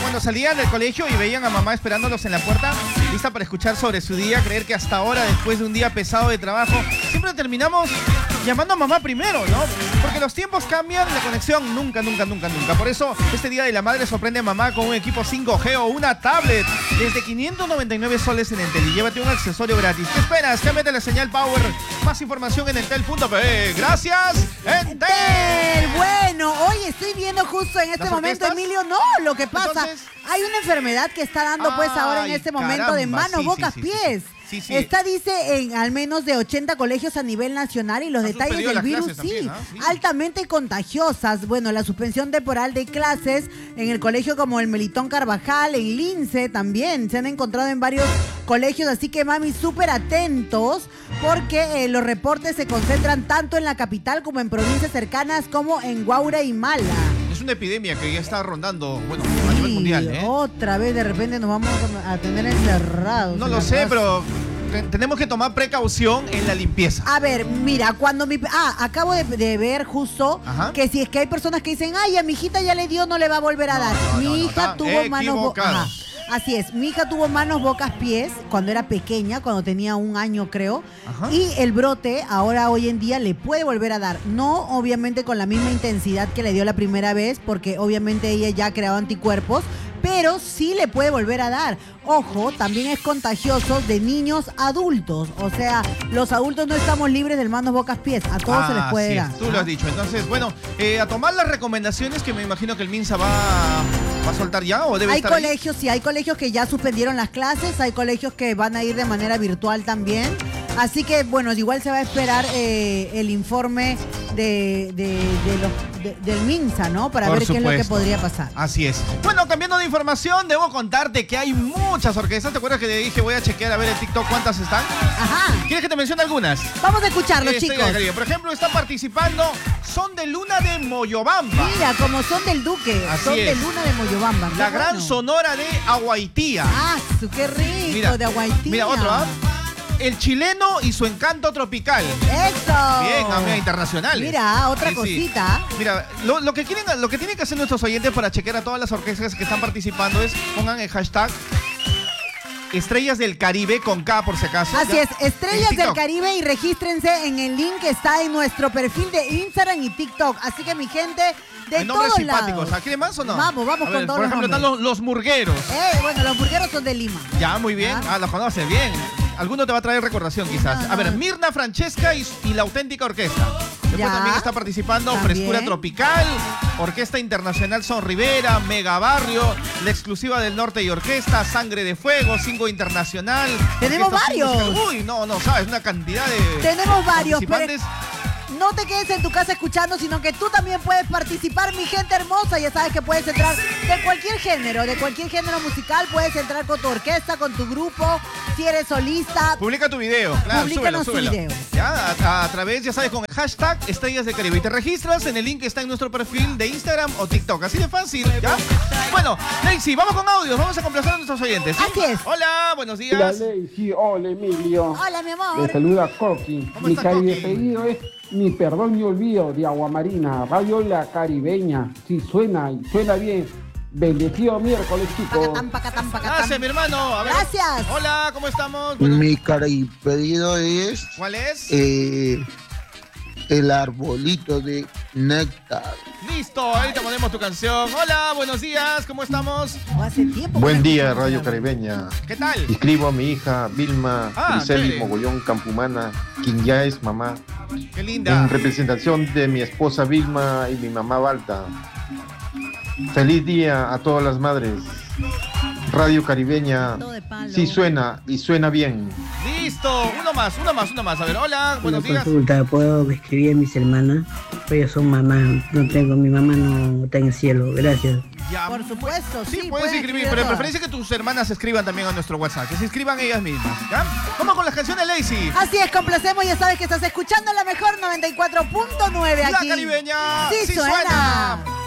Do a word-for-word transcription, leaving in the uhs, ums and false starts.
cuando salían del colegio y veían a mamá esperándolos en la puerta, lista para escuchar sobre su día, creer que hasta ahora, después de un día pesado de trabajo, siempre terminamos llamando a mamá primero, ¿no? Porque los tiempos cambian, la conexión nunca, nunca, nunca, nunca. Por eso, este Día de la Madre sorprende a mamá con un equipo cinco G o una tablet desde quinientos noventa y nueve soles en Entel y llévate un accesorio gratis. ¿Qué esperas? Cámbiate la señal Power. Más información en entel punto pe. Gracias, Entel. Bueno, hoy estoy viendo justo en este momento, Emilio, no, lo que pasa, Entonces, hay una enfermedad que está dando pues ay, ahora en este momento caramba, de manos, sí, bocas, sí, sí, pies. Sí, sí. Está, dice, en al menos de ochenta colegios a nivel nacional y los Han detalles del las virus, clases sí, también, ¿eh? Sí, altamente contagiosas. Bueno, la suspensión temporal de clases en el colegio como el Melitón Carvajal, en Lince también, se han encontrado en varios colegios, así que mami, súper atentos, porque eh, los reportes se concentran tanto en la capital como en provincias cercanas como en Guaura y Mala. Es una epidemia que ya está rondando, bueno, a nivel mundial, ¿eh? Otra vez de repente nos vamos a tener encerrados. No lo sé, pero tenemos que tomar precaución en la limpieza. A ver, mira, cuando mi... Ah, acabo de, de ver justo Ajá. que si es que hay personas que dicen, ay, a mi hijita ya le dio, no le va a volver a no, dar. No, mi no, hija no, tuvo manos... Ajá. Así es, mi hija tuvo manos, bocas, pies cuando era pequeña, cuando tenía un año creo, Ajá. y el brote ahora hoy en día le puede volver a dar, no obviamente con la misma intensidad que le dio la primera vez, porque obviamente ella ya ha creado anticuerpos, pero sí le puede volver a dar. Ojo, también es contagioso de niños adultos, o sea, los adultos no estamos libres del manos, bocas, pies, a todos ah, se les puede sí, dar. Tú ¿Ah? lo has dicho, entonces, bueno, eh, a tomar las recomendaciones que me imagino que el MINSA va, va a soltar ya o debe hay estar colegios, ahí? sí, hay colegios que ya suspendieron las clases, hay colegios que van a ir de manera virtual también, así que, bueno, igual se va a esperar eh, el informe de, de, de los, de, del MINSA, ¿no? Para Por ver supuesto. qué es lo que podría pasar. Así es. Bueno, cambiando de información, debo contarte que hay muchas orquestas. ¿Te acuerdas que te dije voy a chequear a ver en TikTok cuántas están? Ajá. ¿Quieres que te mencione algunas? Vamos a escucharlos, Estoy chicos. Por ejemplo, está participando Son de Luna de Moyobamba. Mira, como Son del Duque. Así Son es. de Luna de Moyobamba. La qué gran bueno. Sonora de Aguaitía. Ah, qué rico, mira, de Aguaitía. Mira, otro, ¿ah? El chileno y su encanto tropical. ¡Eso! Bien, amiga internacional. Mira, otra sí, cosita. Sí. Mira, lo, lo, que quieren, lo que tienen que hacer nuestros oyentes para chequear a todas las orquestas que están participando es pongan el hashtag Estrellas del Caribe con K por si acaso. Así ¿ya? es, Estrellas del Caribe y regístrense en el link que está en nuestro perfil de Instagram y TikTok. Así que mi gente de Hay nombres todos simpáticos. lados. ¿Quieren más o no? Vamos, vamos a con ver, todos Por los ejemplo, nombres. están los, los murgueros. Eh, bueno, los murgueros son de Lima. Ya, muy bien. ¿Ya? Ah, los conoces bien. Alguno te va a traer recordación quizás. No, no. A ver, Mirna Francesca y, y la auténtica orquesta. Después Ya. también está participando También. Frescura Tropical, Orquesta Internacional Son Rivera, Mega Barrio, La Exclusiva del Norte y Orquesta, Sangre de Fuego, Cinco Internacional. Tenemos Orquesta varios. Cinco. Uy, no, no, sabes, una cantidad de Tenemos varios, pero participantes. no te quedes en tu casa escuchando, sino que tú también puedes participar, mi gente hermosa. Ya sabes que puedes entrar de cualquier género, de cualquier género musical. Puedes entrar con tu orquesta, con tu grupo, si eres solista. Publica tu video, claro, Publícanos súbelo, tu súbelo. video. Ya, a, a través, ya sabes, con el hashtag Estrellas del Caribe. Y te registras en el link que está en nuestro perfil de Instagram o TikTok. Así de fácil, ¿ya? Bueno, Lacey, vamos con audios. Vamos a complacer a nuestros oyentes, ¿sí? Así es. Hola, buenos días. Hola, Lacey. Hola, Emilio. Hola, mi amor. Le saluda Coqui. ¿Cómo Mi estás, Coqui? pedido es Mi Perdón y Olvido de Aguamarina, Radio La Caribeña. Sí, suena y suena bien. Bendecido miércoles, chicos. Pacatán, pacatán, pacatán. Gracias, mi hermano. A ver. Gracias. Hola, ¿cómo estamos? Bueno, Mi cari pedido es ¿cuál es? eh, El Arbolito de Néctar. Listo, ahí te ponemos tu canción. Hola, buenos días, ¿cómo estamos? Oh, hace tiempo Buen que no día, escuchamos Radio la- Caribeña. ¿Qué tal? Inscribo a mi hija Vilma Ah, Griseli chévere. Mogollón Campumana, quien ya es mamá, Qué linda. en representación de mi esposa Vilma y mi mamá Balta. Feliz día a todas las madres. Radio Caribeña Todo de palo. sí suena y suena bien. Listo, uno más, uno más, uno más. A ver, hola, buenos Una días. consulta, ¿puedo escribir a mis hermanas? Ellas son mamás, no tengo, mi mamá no está en el cielo, gracias. Ya. Por supuesto, sí. Sí, puedes escribir, pero de todas. preferencia que tus hermanas escriban también a nuestro WhatsApp, que se inscriban ellas mismas, ¿ya? Vamos con las canciones, Lacey. Así es, complacemos, ya sabes que estás escuchando la mejor noventa y cuatro punto nueve La aquí. Caribeña Sí, sí suena. suena.